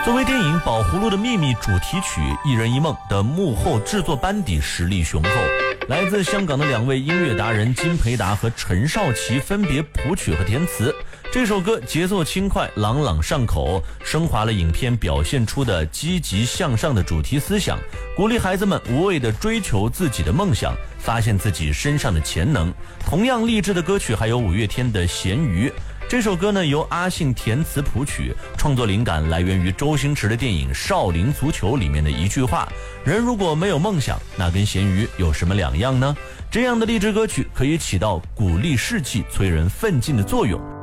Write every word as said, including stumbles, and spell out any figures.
作为电影《宝葫芦的秘密》主题曲《一人一梦》的幕后制作班底实力雄厚，来自香港的两位音乐达人金培达和陈少琪分别谱曲和填词。这首歌节奏轻快，朗朗上口，升华了影片表现出的积极向上的主题思想，鼓励孩子们无畏地追求自己的梦想，发现自己身上的潜能。同样励志的歌曲还有五月天的《咸鱼》。这首歌呢由阿信填词谱曲，创作灵感来源于周星驰的电影《少林足球》里面的一句话：人如果没有梦想，那跟咸鱼有什么两样呢？这样的励志歌曲可以起到鼓励士气、催人奋进的作用。